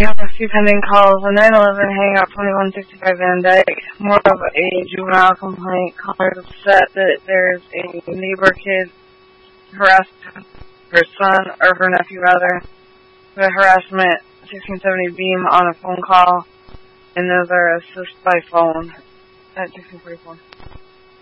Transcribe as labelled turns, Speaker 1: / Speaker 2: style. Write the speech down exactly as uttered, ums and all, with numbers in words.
Speaker 1: You have a few pending calls. A nine eleven hangout, twenty-one sixty-five Van Dyke. More of a juvenile complaint. Caller is upset that there's a neighbor kid harassed her son, or her nephew rather, with harassment, sixteen seventy Beam on a phone call, and another assist by phone at sixteen forty-four.